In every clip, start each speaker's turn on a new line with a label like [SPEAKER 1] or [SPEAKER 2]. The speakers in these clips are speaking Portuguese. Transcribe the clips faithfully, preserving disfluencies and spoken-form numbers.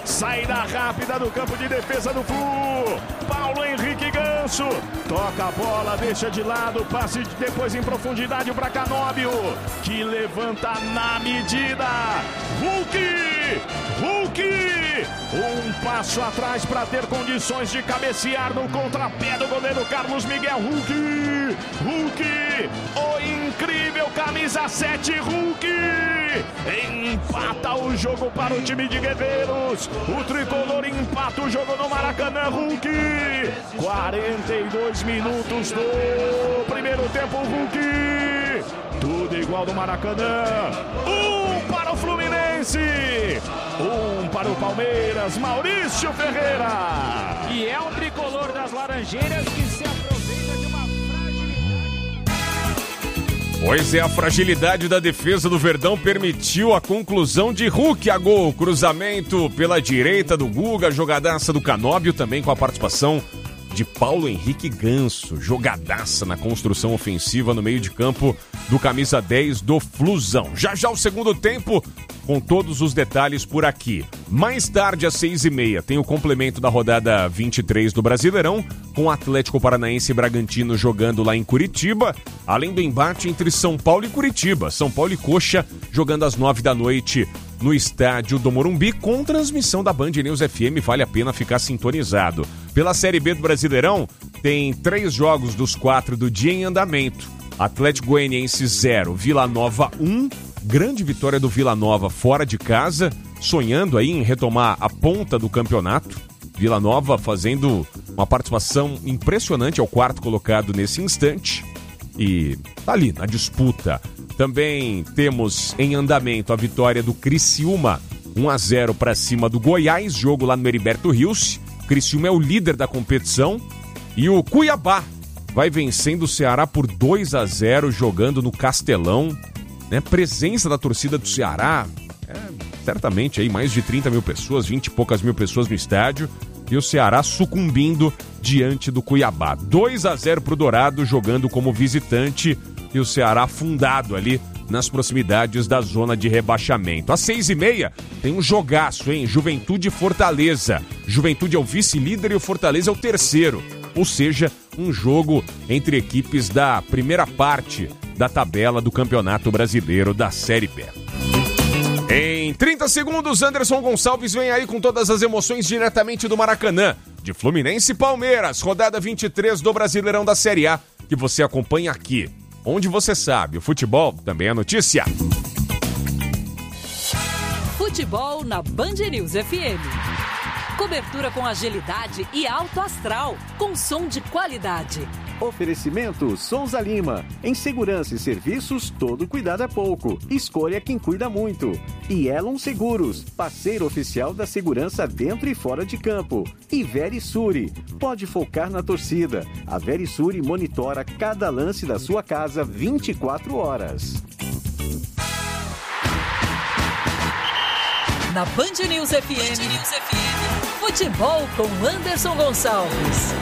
[SPEAKER 1] Saída rápida do campo de defesa do Flu. Paulo Henrique Ganso. Toca a bola, deixa de lado. Passe depois em profundidade para Canóbio, que levanta na medida. Hulk! Hulk! Um passo atrás para ter condições de cabecear no contrapé do goleiro Carlos Miguel. Hulk! Hulk! O incrível camisa sete, Hulk! Empata o jogo para o time de Guerreiros. O tricolor empata o jogo no Maracanã. Hulk! quarenta e dois minutos do primeiro tempo, Hulk! Tudo igual no Maracanã. Um para o Fluminense, um para o Palmeiras, Maurício Ferreira.
[SPEAKER 2] E é um tricolor das Laranjeiras que se aproveita de uma fragilidade.
[SPEAKER 3] Pois é, a fragilidade da defesa do Verdão permitiu a conclusão de Hulk a gol. Cruzamento pela direita do Guga, jogadaça do Canóbio, também com a participação de Paulo Henrique Ganso. Jogadaça na construção ofensiva no meio de campo do camisa dez do Flusão. Já já o segundo tempo, com todos os detalhes por aqui. Mais tarde, às seis e meia, tem o complemento da rodada vinte e três do Brasileirão, com o Atlético Paranaense e Bragantino jogando lá em Curitiba, além do embate entre São Paulo e Curitiba. São Paulo e Coxa jogando às nove da noite no estádio do Morumbi, com transmissão da Band News F M, vale a pena ficar sintonizado. Pela Série B do Brasileirão, tem três jogos dos quatro do dia em andamento. Atlético Goianiense zero, Vila Nova um, grande vitória do Vila Nova fora de casa, sonhando aí em retomar a ponta do campeonato. Vila Nova fazendo uma participação impressionante, ao quarto colocado nesse instante, e tá ali na disputa. Também temos em andamento a vitória do Criciúma, um a zero para cima do Goiás, jogo lá no Heriberto Rios. Criciúma é o líder da competição, e o Cuiabá vai vencendo o Ceará por dois a zero, jogando no Castelão, né? Presença da torcida do Ceará, é, certamente aí mais de trinta mil pessoas, vinte e poucas mil pessoas no estádio, e o Ceará sucumbindo diante do Cuiabá. dois a zero para o Dourado, jogando como visitante, e o Ceará afundado ali nas proximidades da zona de rebaixamento. Às seis e meia tem um jogaço, hein? Juventude e Fortaleza. Juventude é o vice-líder e o Fortaleza é o terceiro. Ou seja, um jogo entre equipes da primeira parte da tabela do Campeonato Brasileiro da Série B. Em trinta segundos, Anderson Gonçalves vem aí com todas as emoções diretamente do Maracanã. De Fluminense e Palmeiras, rodada vinte e três do Brasileirão da Série A, que você acompanha aqui, onde você sabe, o futebol também é notícia.
[SPEAKER 4] Futebol na Band News F M. Cobertura com agilidade e alto astral, com som de qualidade.
[SPEAKER 5] Oferecimento Souza Lima. Em segurança e serviços, todo cuidado é pouco. Escolha quem cuida muito. E Elon Seguros, parceiro oficial da segurança dentro e fora de campo. E Verisure, pode focar na torcida. A Verisure monitora cada lance da sua casa vinte e quatro horas.
[SPEAKER 4] Na Band News F M, Band News F M. Futebol com Anderson Gonçalves.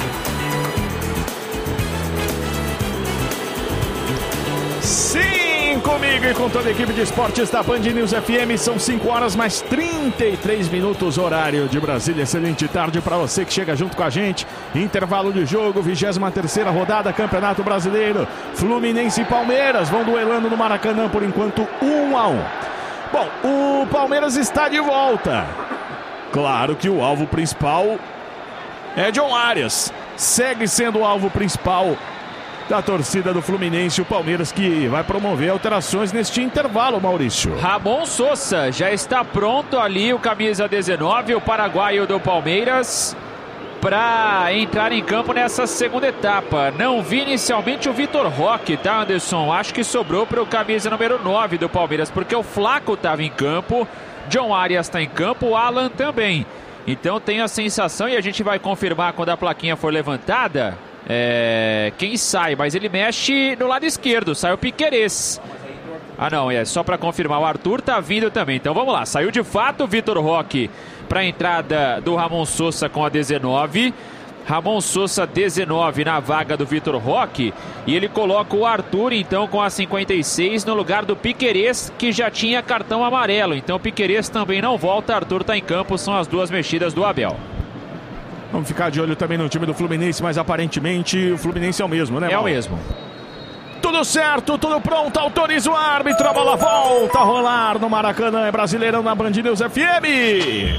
[SPEAKER 1] Sim, comigo e com toda a equipe de esportes da Band News F M, são cinco horas mais trinta e três minutos, horário de Brasília. Excelente tarde para você que chega junto com a gente. Intervalo de jogo, vigésima terceira rodada, Campeonato Brasileiro. Fluminense e Palmeiras vão duelando no Maracanã, por enquanto um a um. Bom, o Palmeiras está de volta. Claro que o alvo principal é John Arias. Segue sendo o alvo principal da torcida do Fluminense, o Palmeiras, que vai promover alterações neste intervalo, Maurício.
[SPEAKER 2] Ramon Sosa já está pronto ali, o camisa dezenove, o paraguaio do Palmeiras, para entrar em campo nessa segunda etapa. Não vi inicialmente o Vitor Roque, tá, Anderson? Acho que sobrou para o camisa número nove do Palmeiras, porque o Flaco estava em campo, John Arias está em campo, o Alan também. Então tenho a sensação, e a gente vai confirmar quando a plaquinha for levantada, é, quem sai, mas ele mexe no lado esquerdo, sai o Piquerez. Ah não, é só para confirmar, o Arthur tá vindo também. Então vamos lá, saiu de fato o Vitor Roque para a entrada do Ramon Sosa com a dezenove. Ramon Sosa, dezenove, na vaga do Vitor Roque. E ele coloca o Arthur, então, com a cinquenta e seis, no lugar do Piquerez, que já tinha cartão amarelo. Então, o Piquerez também não volta. Arthur está em campo. São as duas mexidas do Abel.
[SPEAKER 1] Vamos ficar de olho também no time do Fluminense, mas aparentemente o Fluminense é o mesmo, né,
[SPEAKER 2] É
[SPEAKER 1] Mal?
[SPEAKER 2] o mesmo.
[SPEAKER 1] Tudo certo, tudo pronto, autoriza o árbitro, a bola volta a rolar no Maracanã, é Brasileirão na Band News F M.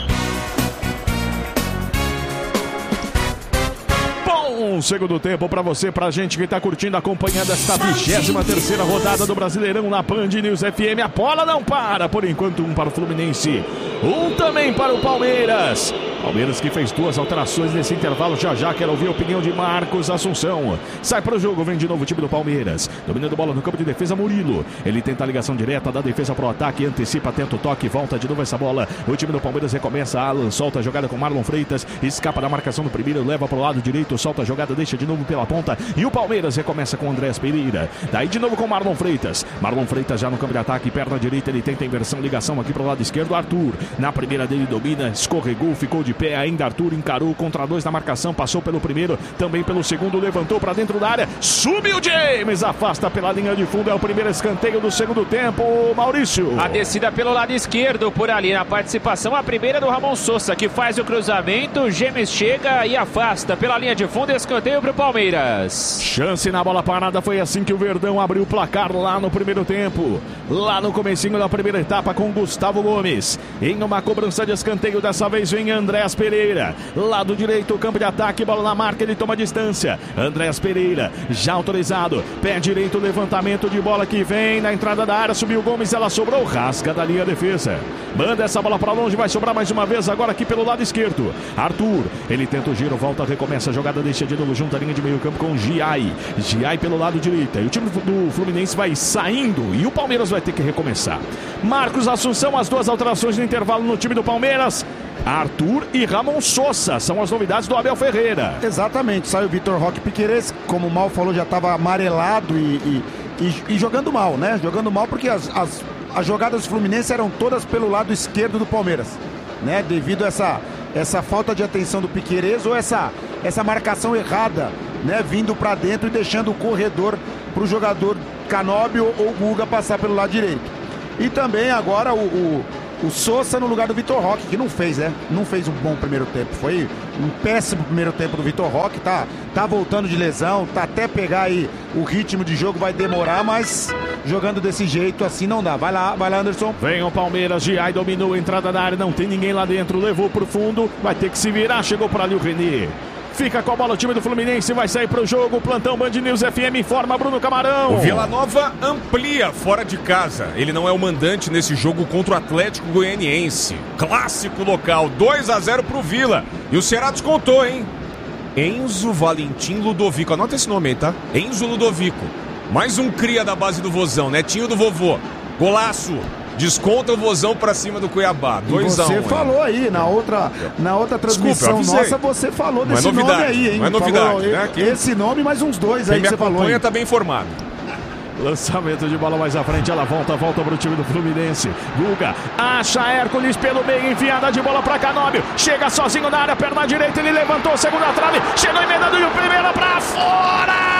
[SPEAKER 1] Bom segundo tempo pra você, pra gente que tá curtindo, acompanhando esta vigésima terceira rodada do Brasileirão na Band News F M. A bola não para, por enquanto um para o Fluminense, um também para o Palmeiras. Palmeiras que fez duas alterações nesse intervalo. Já já quero ouvir a opinião de Marcos Assunção. Sai para o jogo, vem de novo o time do Palmeiras. Dominando bola no campo de defesa, Murilo. Ele tenta a ligação direta da defesa para o ataque. Antecipa, tenta o toque, volta de novo essa bola. O time do Palmeiras recomeça. Alan solta a jogada com Marlon Freitas. Escapa da marcação do primeiro, leva para o lado direito. Solta a jogada, deixa de novo pela ponta. E o Palmeiras recomeça com Andrés Pereira. Daí de novo com Marlon Freitas. Marlon Freitas já no campo de ataque, perna direita. Ele tenta a inversão, ligação aqui para o lado esquerdo. Arthur, na primeira dele, domina, escorregou, ficou de pé ainda. Arthur encarou contra dois na marcação, passou pelo primeiro, também pelo segundo, levantou para dentro da área, subiu James, afasta pela linha de fundo, é o primeiro escanteio do segundo tempo, Maurício.
[SPEAKER 2] A descida pelo lado esquerdo, por ali na participação, a primeira do Ramon Sosa, que faz o cruzamento, James chega e afasta pela linha de fundo, escanteio para o Palmeiras.
[SPEAKER 1] Chance na bola parada, foi assim que o Verdão abriu o placar lá no primeiro tempo, lá no comecinho da primeira etapa com Gustavo Gomes, em uma cobrança de escanteio, dessa vez vem Andrés Pereira. Lado direito, campo de ataque, bola na marca, ele toma distância. Andrés Pereira, já autorizado. Pé direito, levantamento de bola que vem na entrada da área, subiu Gomes, ela sobrou, rasga da linha defesa. Manda essa bola para longe, vai sobrar mais uma vez agora aqui pelo lado esquerdo. Arthur, ele tenta o giro, volta, recomeça a jogada, deixa de novo junto à linha de meio campo com Giai. Giai pelo lado direito. E o time do Fluminense vai saindo e o Palmeiras vai ter que recomeçar. Marcos Assunção, as duas alterações no intervalo no time do Palmeiras. Arthur e Ramon Sosa são as novidades do Abel Ferreira.
[SPEAKER 6] Exatamente, sai o Vitor Roque Piquerez, como o Mal falou, já estava amarelado e, e, e, e jogando mal, né? Jogando mal porque as, as, as jogadas do Fluminense eram todas pelo lado esquerdo do Palmeiras, né? Devido a essa, essa falta de atenção do Piquerez ou essa, essa marcação errada, né? Vindo para dentro e deixando o corredor para o jogador Canóbio ou Guga passar pelo lado direito. E também agora o... o O Sosa no lugar do Vitor Roque, que não fez, né? Não fez um bom primeiro tempo. Foi um péssimo primeiro tempo do Vitor Roque. Tá, tá voltando de lesão, tá até pegar aí o ritmo de jogo, vai demorar, mas jogando desse jeito assim não dá. Vai lá, vai lá, Anderson.
[SPEAKER 1] Vem o Palmeiras, Giai dominou a entrada da área, não tem ninguém lá dentro, levou pro fundo, vai ter que se virar, chegou por ali o Renê. Fica com a bola o time do Fluminense, vai sair pro jogo, plantão Band News F M, informa Bruno Camarão.
[SPEAKER 3] O Vila Nova amplia fora de casa. Ele não é o mandante nesse jogo contra o Atlético Goianiense. Clássico local, dois a zero pro Vila. E o Ceará descontou, hein? Enzo Valentim Ludovico, anota esse nome aí, tá? Enzo Ludovico. Mais um cria da base do Vozão, netinho do vovô. Golaço. Desconta o Vozão pra cima do Cuiabá. dois a um.
[SPEAKER 6] Você falou aí, na outra, na outra transmissão
[SPEAKER 3] Desculpa,
[SPEAKER 6] nossa, você falou
[SPEAKER 3] não
[SPEAKER 6] desse
[SPEAKER 3] é novidade,
[SPEAKER 6] nome aí, hein?
[SPEAKER 3] Não é novidade,
[SPEAKER 6] falou,
[SPEAKER 3] né? Aqui,
[SPEAKER 6] esse nome mais uns dois
[SPEAKER 3] quem
[SPEAKER 6] aí
[SPEAKER 3] me
[SPEAKER 6] que você falou.
[SPEAKER 3] acompanha tá bem informado.
[SPEAKER 1] Lançamento de bola mais à frente, ela volta, volta pro time do Fluminense. Guga acha Hércules pelo meio, enfiada de bola pra Canóbio. Chega sozinho na área, perna direita, ele levantou, segunda trave, chegou emendando e o primeiro pra fora!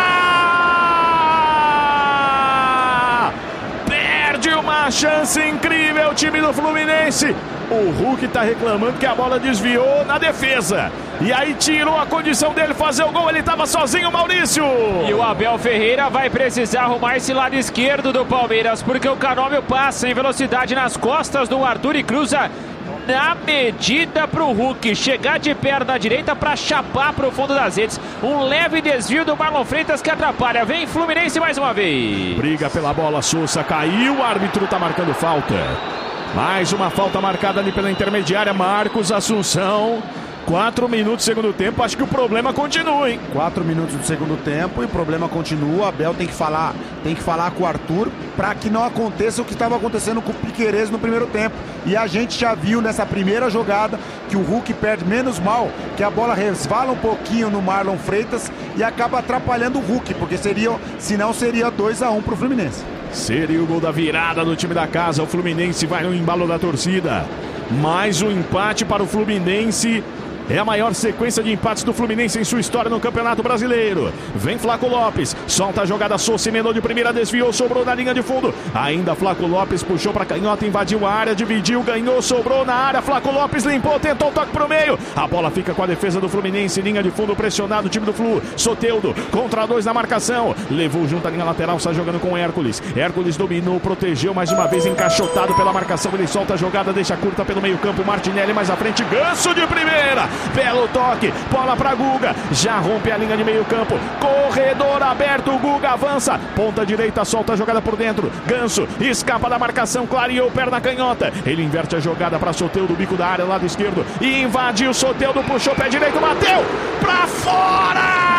[SPEAKER 1] Perde uma chance incrível o time do Fluminense. O Hulk tá reclamando que a bola desviou na defesa. E aí tirou a condição dele fazer o gol. Ele tava sozinho, Maurício.
[SPEAKER 2] E o Abel Ferreira vai precisar arrumar esse lado esquerdo do Palmeiras, porque o Canóbio passa em velocidade nas costas do Arthur e cruza na medida pro Hulk chegar de perna direita para chapar pro fundo das redes. Um leve desvio do Marlon Freitas que atrapalha. Vem Fluminense mais uma vez.
[SPEAKER 1] Briga pela bola, Sousa caiu, o árbitro tá marcando falta. Mais uma falta marcada ali pela intermediária, Marcos Assunção. Quatro minutos do segundo tempo, acho que o problema continua, hein?
[SPEAKER 6] Quatro minutos do segundo tempo e o problema continua. O Abel tem que falar, tem que falar com o Arthur para que não aconteça o que estava acontecendo com o Piquerez no primeiro tempo. E a gente já viu nessa primeira jogada que o Hulk perde, menos mal, que a bola resvala um pouquinho no Marlon Freitas e acaba atrapalhando o Hulk, porque seria, senão seria dois a um pro Fluminense.
[SPEAKER 1] Seria o gol da virada do time da casa. O Fluminense vai no embalo da torcida. Mais um empate para o Fluminense. É a maior sequência de empates do Fluminense em sua história no Campeonato Brasileiro. Vem Flaco Lopes, solta a jogada, Sousa emendou de primeira, desviou, sobrou na linha de fundo. Ainda Flaco Lopes puxou para canhota, invadiu a área, dividiu, ganhou, sobrou na área. Flaco Lopes limpou, tentou o toque pro meio. A bola fica com a defesa do Fluminense, linha de fundo pressionado, o time do Flu. Soteldo contra dois na marcação, levou junto a linha lateral, sai jogando com Hércules. Hércules dominou, protegeu, mais uma vez encaixotado pela marcação. Ele solta a jogada, deixa curta pelo meio campo. Martinelli mais à frente, Ganso de primeira. Belo toque, bola para Guga, já rompe a linha de meio campo, corredor aberto, Guga avança, ponta direita, solta a jogada por dentro, Ganso escapa da marcação, clareou, perna canhota, ele inverte a jogada para Soteldo, bico da área, lado esquerdo, invadiu, Soteldo puxou, pé direito, bateu, para fora!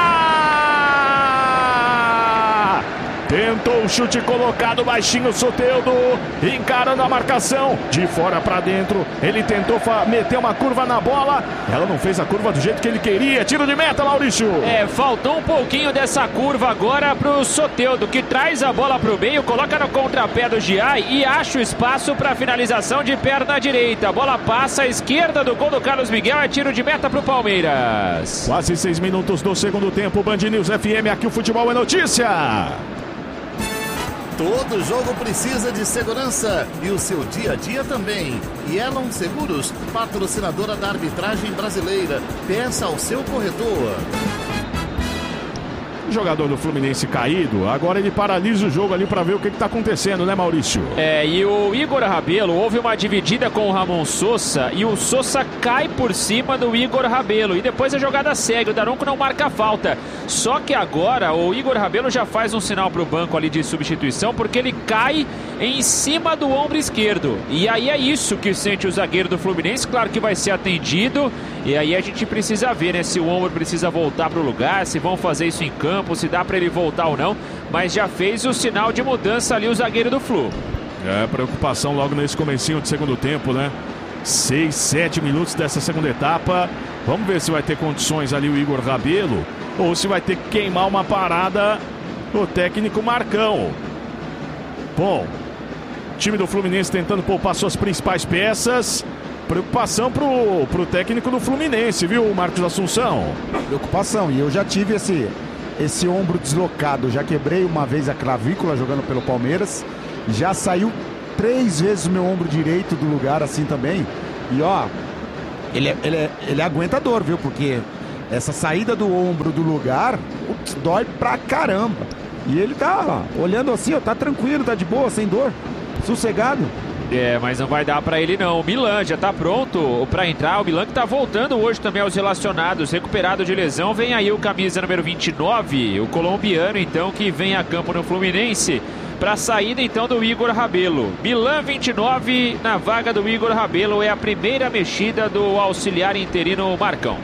[SPEAKER 1] Tentou o chute colocado, baixinho, Soteldo, encarando a marcação, de fora para dentro, ele tentou meter uma curva na bola, ela não fez a curva do jeito que ele queria, tiro de meta, Maurício.
[SPEAKER 2] É, faltou um pouquinho dessa curva agora pro Soteldo, que traz a bola pro meio, coloca no contrapé do Giai e acha o espaço para finalização de perna direita, a bola passa à esquerda do gol do Carlos Miguel, é tiro de meta pro Palmeiras.
[SPEAKER 1] Quase seis minutos do segundo tempo, Band News F M, aqui o futebol é notícia.
[SPEAKER 7] Todo jogo precisa de segurança e o seu dia a dia também. E Elon Seguros, patrocinadora da arbitragem brasileira. Peça ao seu corretor.
[SPEAKER 1] Jogador do Fluminense caído, agora ele paralisa o jogo ali para ver o que está acontecendo, né, Maurício?
[SPEAKER 2] É, e o Igor Rabelo, houve uma dividida com o Ramon Sousa e o Sousa cai por cima do Igor Rabelo e depois a jogada segue, o Daronco não marca falta. Só que agora o Igor Rabelo já faz um sinal para o banco ali de substituição porque ele cai em cima do ombro esquerdo. E aí é isso que sente o zagueiro do Fluminense, claro que vai ser atendido e aí a gente precisa ver, né, se o ombro precisa voltar para o lugar, se vão fazer isso em campo, se dá para ele voltar ou não, mas já fez o sinal de mudança ali o zagueiro do Flu.
[SPEAKER 1] É, preocupação logo nesse comecinho de segundo tempo, né? Seis, sete minutos dessa segunda etapa. Vamos ver se vai ter condições ali o Igor Rabelo ou se vai ter que queimar uma parada o técnico Marcão. Bom, time do Fluminense tentando poupar suas principais peças. Preocupação pro, pro técnico do Fluminense, viu, Marcos Assunção?
[SPEAKER 6] Preocupação, e eu já tive esse, esse ombro deslocado, já quebrei uma vez a clavícula jogando pelo Palmeiras, já saiu três vezes o meu ombro direito do lugar assim também, e ó, ele é, ele é, ele é aguentador, viu, porque essa saída do ombro do lugar, putz, dói pra caramba, e ele tá ó, olhando assim, ó, tá tranquilo, tá de boa, sem dor, sossegado.
[SPEAKER 2] É, mas não vai dar pra ele não. O Milan já tá pronto pra entrar. O Milan que tá voltando hoje também aos relacionados, recuperado de lesão. Vem aí o camisa número vinte e nove, o colombiano então, que vem a campo no Fluminense pra saída então do Igor Rabelo. Milan vinte e nove na vaga do Igor Rabelo, é a primeira mexida do auxiliar interino Marcão.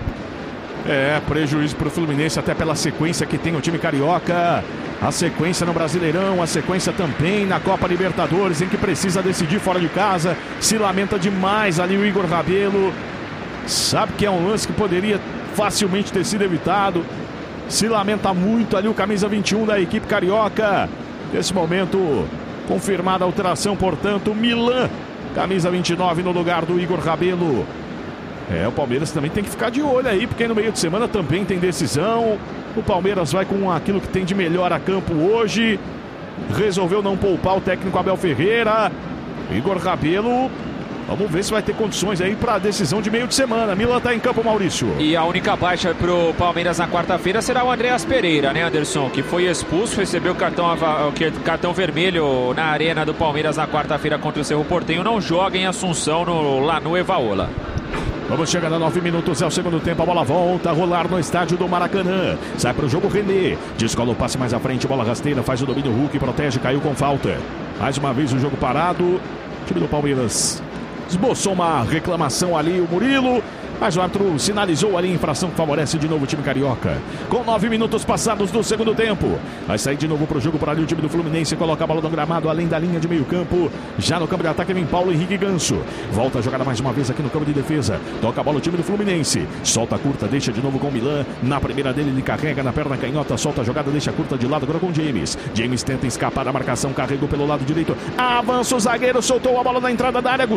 [SPEAKER 1] É, prejuízo pro Fluminense até pela sequência que tem o time carioca. A sequência no Brasileirão, a sequência também na Copa Libertadores, em que precisa decidir fora de casa. Se lamenta demais ali o Igor Rabelo. Sabe que é um lance que poderia facilmente ter sido evitado. Se lamenta muito ali o camisa vinte e um da equipe carioca. Nesse momento, confirmada a alteração, portanto, Milan, camisa vinte e nove no lugar do Igor Rabelo. É, o Palmeiras também tem que ficar de olho aí, porque no meio de semana também tem decisão. O Palmeiras vai com aquilo que tem de melhor a campo hoje. Resolveu não poupar o técnico Abel Ferreira. Igor Rabelo, vamos ver se vai ter condições aí para a decisão de meio de semana. Milan tá em campo, Maurício.
[SPEAKER 2] E a única baixa pro Palmeiras na quarta-feira será o Andreas Pereira, né, Anderson? Que foi expulso, recebeu cartão, cartão vermelho na arena do Palmeiras na quarta-feira contra o Cerro Porteño. Não joga em Assunção no, lá no Evaola.
[SPEAKER 1] Vamos chegando a nove minutos, é o segundo tempo, a bola volta a rolar no estádio do Maracanã. Sai para o jogo René, descola o passe mais à frente, bola rasteira, faz o domínio, Hulk, protege, caiu com falta. Mais uma vez o jogo parado, o time do Palmeiras esboçou uma reclamação ali, o Murilo, mas o árbitro sinalizou ali a infração que favorece de novo o time carioca. Com nove minutos passados do segundo tempo, vai sair de novo para o jogo por ali o time do Fluminense, coloca a bola no gramado além da linha de meio campo. Já no campo de ataque vem Paulo Henrique Ganso. Volta a jogada mais uma vez aqui no campo de defesa. Toca a bola o time do Fluminense. Solta a curta, deixa de novo com o Milan. Na primeira dele ele carrega na perna canhota, solta a jogada, deixa a curta de lado agora com o James. James tenta escapar da marcação, carregou pelo lado direito. Avança o zagueiro, soltou a bola na entrada da área. Gustavo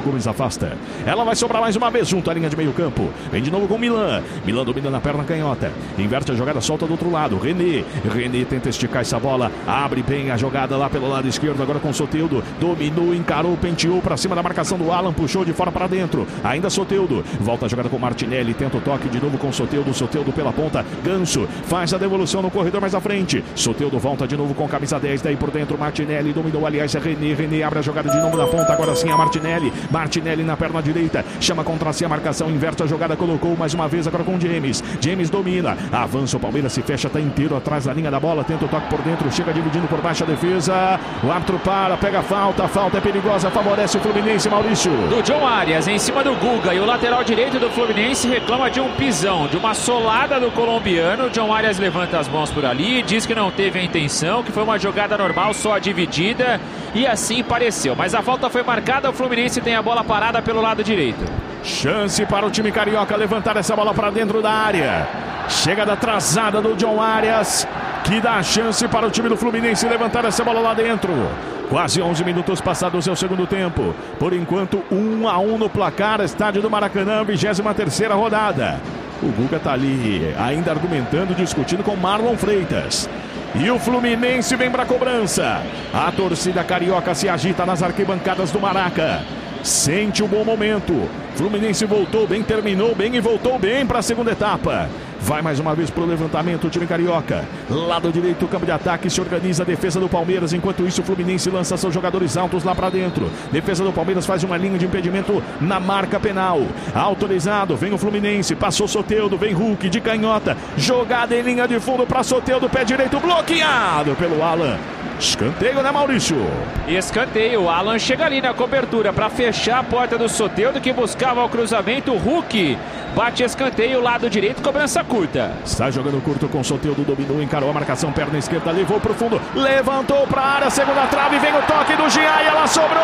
[SPEAKER 1] Gomes afasta. Ela vai sobrar mais uma vez junto à linha de meio campo. Vem de novo com o Milan. Milan domina na perna canhota. Inverte a jogada, solta do outro lado. René. René tenta esticar essa bola. Abre bem a jogada lá pelo lado esquerdo. Agora com o Soteldo. Dominou, encarou, penteou para cima da marcação do Alan. Puxou de fora para dentro. Ainda Soteldo. Volta a jogada com o Martinelli. Tenta o toque de novo com o Soteldo. Soteldo pela ponta. Ganso faz a devolução no corredor mais à frente. Soteldo volta de novo com camisa dez. Daí por dentro Martinelli. Dominou, aliás, é René. René abre a jogada de novo na ponta. Agora sim a Martinelli. Martinelli na perna direita. Chama contra si a marcação. Inverte a jogada. Colocou mais uma vez agora com o James. James domina. Avança o Palmeiras. Se fecha. Está inteiro atrás da linha da bola. Tenta o toque por dentro. Chega dividindo por baixo a defesa. O árbitro para. Pega a falta. A falta é perigosa. Favorece o Fluminense, Maurício.
[SPEAKER 2] Do John Arias em cima do Guga. E o lateral direito do Fluminense reclama de um pisão. De uma solada do colombiano. O John Arias levanta as mãos por ali. Diz que não teve a intenção. Que foi uma jogada normal. Só a dividida. E assim pareceu. Mas a falta foi marcada. O Fluminense tem a bola parada pelo lado direito.
[SPEAKER 1] Chance para o time carioca levantar essa bola para dentro da área. Chegada atrasada do John Arias, que dá a chance para o time do Fluminense levantar essa bola lá dentro. Quase onze minutos passados é o segundo tempo. Por enquanto, um a um no placar. Estádio do Maracanã, vigésima terceira rodada. O Guga tá ali ainda argumentando, discutindo com Marlon Freitas. E o Fluminense vem para a cobrança. A torcida carioca se agita nas arquibancadas do Maraca. Sente o bom momento. Fluminense voltou bem, terminou bem e voltou bem para a segunda etapa. Vai mais uma vez para o levantamento o time carioca. Lado direito, o campo de ataque, se organiza a defesa do Palmeiras. Enquanto isso, o Fluminense lança seus jogadores altos lá para dentro. Defesa do Palmeiras faz uma linha de impedimento na marca penal. Autorizado, vem o Fluminense, passou Soteldo, vem Hulk de canhota. Jogada em linha de fundo para Soteldo, pé direito bloqueado pelo Alan. Escanteio, né, Maurício?
[SPEAKER 2] Escanteio. O Alan chega ali na cobertura para fechar a porta do Soteldo, que buscava o cruzamento. O Hulk bate escanteio, lado direito, cobrança curta.
[SPEAKER 1] Está jogando curto com o Soteldo, dominou, encarou a marcação, perna esquerda, levou pro fundo, levantou para a área, segunda trave, vem o toque do Gia e ela sobrou!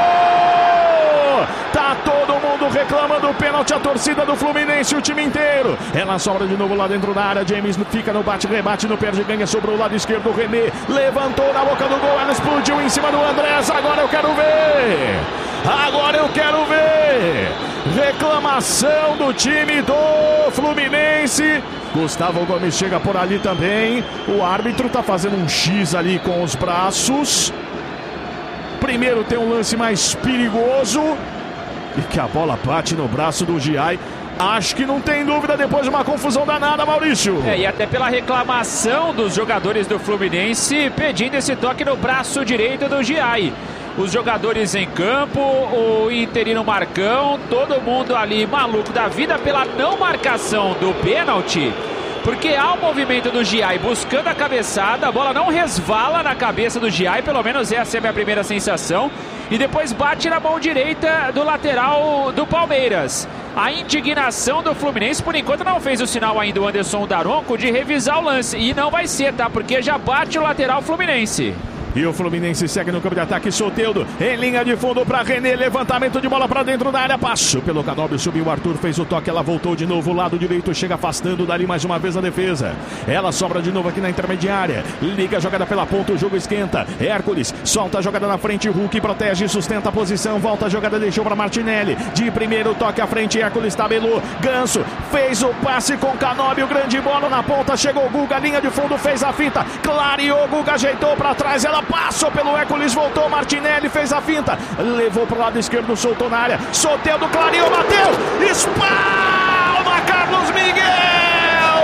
[SPEAKER 1] Tá todo mundo reclamando o pênalti, a torcida do Fluminense, o time inteiro. Ela sobra de novo lá dentro da área. James fica no bate-rebate, no perde-ganha, sobrou o lado esquerdo. O René levantou na boca do gol, ela explodiu em cima do Andrés. Agora eu quero ver. Agora eu quero ver. Reclamação do time do Fluminense. Gustavo Gomes chega por ali também. O árbitro tá fazendo um X ali com os braços. Primeiro tem um lance mais perigoso e que a bola bate no braço do Giai. Acho que não tem dúvida, depois de uma confusão danada, Maurício.
[SPEAKER 2] É, e até pela reclamação dos jogadores do Fluminense pedindo esse toque no braço direito do Giai. Os jogadores em campo, o interino Marcão, todo mundo ali maluco da vida pela não marcação do pênalti. Porque há o movimento do Giai buscando a cabeçada, a bola não resvala na cabeça do Giai, pelo menos essa é a minha primeira sensação, e depois bate na mão direita do lateral do Palmeiras. A indignação do Fluminense, por enquanto, não fez o sinal ainda o Anderson Daronco de revisar o lance, e não vai ser, tá? Porque já bate o lateral Fluminense.
[SPEAKER 1] E o Fluminense segue no campo de ataque. Soteldo em linha de fundo para René. Levantamento de bola para dentro da área. Passou pelo Canóbio, subiu o Arthur, fez o toque. Ela voltou de novo. Lado direito chega afastando dali mais uma vez a defesa. Ela sobra de novo aqui na intermediária. Liga a jogada pela ponta. O jogo esquenta. Hércules solta a jogada na frente. Hulk protege, sustenta a posição. Volta a jogada, deixou para Martinelli. De primeiro toque à frente. Hércules tabelou. Ganso fez o passe com Canóbio. Grande bola na ponta. Chegou o Guga. Linha de fundo, fez a finta. Clareou. Guga ajeitou para trás. Ela passou pelo Hércules, voltou Martinelli, fez a finta, levou para o lado esquerdo, soltou na área, Soteldo, clareou, Matheus, espalma Carlos Miguel!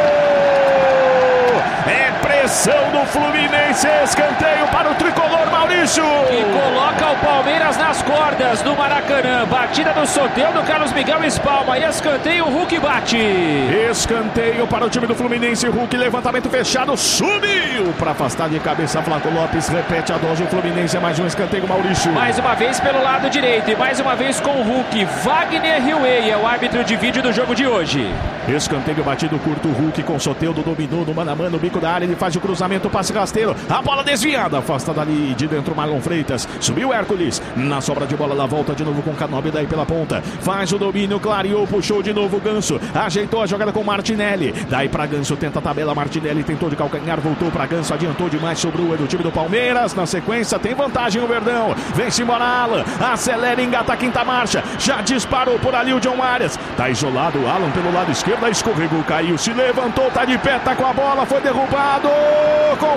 [SPEAKER 1] É pressão do Fluminense, escanteio para o tricolor, Maurício!
[SPEAKER 2] E coloca o Palmeiras nas cordas no Maracanã, batida do Soteldo, Carlos Miguel espalma, e escanteio, o Hulk bate.
[SPEAKER 1] Escanteio para o time do Fluminense, Hulk, levantamento fechado, subiu para afastar de cabeça, Flaco Lopes, repete a dose, o Fluminense é mais um escanteio, Maurício.
[SPEAKER 2] Mais uma vez pelo lado direito e mais uma vez com o Hulk, Wagner Riuei é o árbitro de vídeo do jogo de hoje.
[SPEAKER 1] Escanteio batido curto, Hulk com Soteldo, dominou no mano a mano, bico da área, ele faz o cruzamento. cruzamento, passe rasteiro, a bola desviada, afasta dali de dentro Marlon Freitas, subiu Hércules, na sobra de bola, ela volta de novo com Canóbio, daí pela ponta, faz o domínio, clareou, puxou de novo o Ganso, ajeitou a jogada com Martinelli, daí pra Ganso, tenta a tabela, Martinelli tentou de calcanhar, voltou pra Ganso, adiantou demais, sobrou é do time do Palmeiras, na sequência tem vantagem o Verdão, vem-se embora Alan, acelera, engata a quinta marcha, já disparou por ali o John Arias, tá isolado o Alan pelo lado esquerdo, escorregou, caiu, se levantou, tá de pé, tá com a bola, foi derrubado com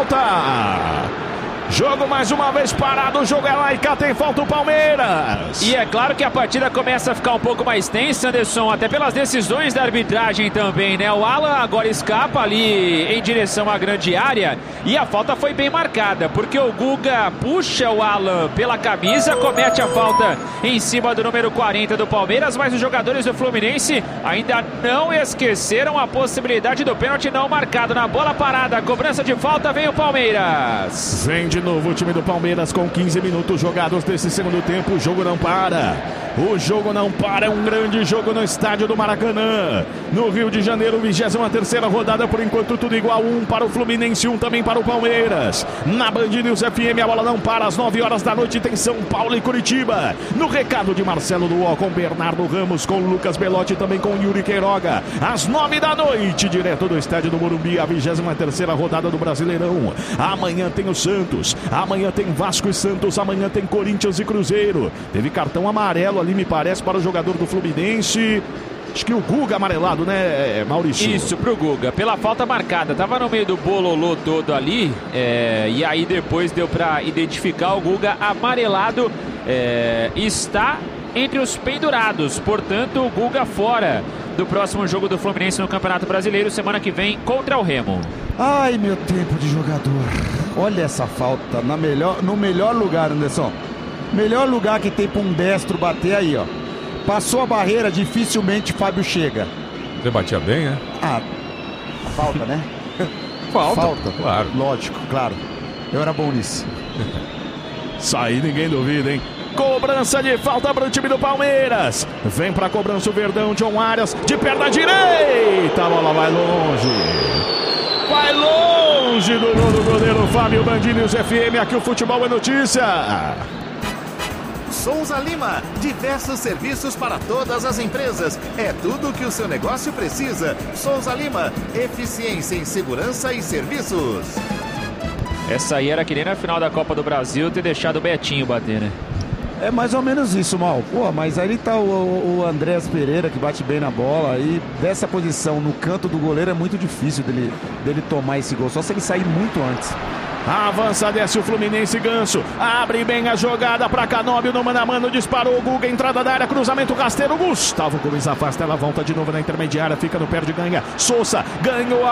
[SPEAKER 1] falta. Jogo mais uma vez parado, o jogo é lá e cá tem falta o Palmeiras.
[SPEAKER 2] E é claro que a partida começa a ficar um pouco mais tensa, Anderson, até pelas decisões da arbitragem também, né? O Alan agora escapa ali em direção à grande área e a falta foi bem marcada, porque o Guga puxa o Alan pela camisa, comete a falta em cima do número quarenta do Palmeiras, mas os jogadores do Fluminense ainda não esqueceram a possibilidade do pênalti não marcado. Na bola parada, a cobrança de falta, vem o Palmeiras.
[SPEAKER 1] Vem de novo o time do Palmeiras com quinze minutos jogados desse segundo tempo. O jogo não para. O jogo não para. É um grande jogo no estádio do Maracanã. No Rio de Janeiro, vigésima terceira rodada. Por enquanto, tudo igual. Um para o Fluminense, um também para o Palmeiras. Na Band News F M, a bola não para. Às nove horas da noite tem São Paulo e Curitiba. No recado de Marcelo Luó com Bernardo Ramos, com Lucas Belotti, também com Yuri Queiroga. Às nove da noite, direto do estádio do Morumbi, a vigésima terceira rodada do Brasileirão. Amanhã tem o Santos. Amanhã tem Vasco e Santos. Amanhã tem Corinthians e Cruzeiro. Teve cartão amarelo ali, me parece, para o jogador do Fluminense. Acho que o Guga amarelado, né, Maurício?
[SPEAKER 2] Isso, pro Guga, pela falta marcada. Tava no meio do bololô todo ali, é, e aí depois deu pra identificar o Guga amarelado. É, está entre os pendurados, portanto o Guga fora do próximo jogo do Fluminense no Campeonato Brasileiro, semana que vem contra o Remo.
[SPEAKER 6] Ai, meu tempo de jogador. Olha essa falta na melhor, no melhor lugar, Anderson. Melhor lugar que tem para um destro bater aí, ó. Passou a barreira, dificilmente Fábio chega.
[SPEAKER 3] Você batia bem, né?
[SPEAKER 6] Ah, falta, né?
[SPEAKER 3] Falta,
[SPEAKER 6] falta,
[SPEAKER 3] claro.
[SPEAKER 6] Lógico, claro. Eu era bom nisso.
[SPEAKER 1] Isso aí ninguém duvida, hein? Cobrança de falta para o time do Palmeiras. Vem para a cobrança o Verdão, John Arias, de perna direita. A bola vai longe. Vai longe do gol do goleiro Fábio. Band News F M, aqui o futebol é notícia.
[SPEAKER 7] Souza Lima, diversos serviços para todas as empresas. É tudo o que o seu negócio precisa. Souza Lima, eficiência em segurança e serviços.
[SPEAKER 2] Essa aí era que nem na final da Copa do Brasil ter deixado o Betinho bater, né?
[SPEAKER 6] É mais ou menos isso, Mal. Pô, mas aí tá o, o Andrés Pereira, que bate bem na bola. E dessa posição, no canto do goleiro, é muito difícil dele, dele tomar esse gol. Só se ele sair muito antes.
[SPEAKER 1] Avança, desce o Fluminense, Ganso. Abre bem a jogada para Canóbio no mano a mano. Disparou o Guga, entrada da área, cruzamento rasteiro. Gustavo Gomes afasta, ela volta de novo na intermediária. Fica no pé de ganha. Souza ganhou a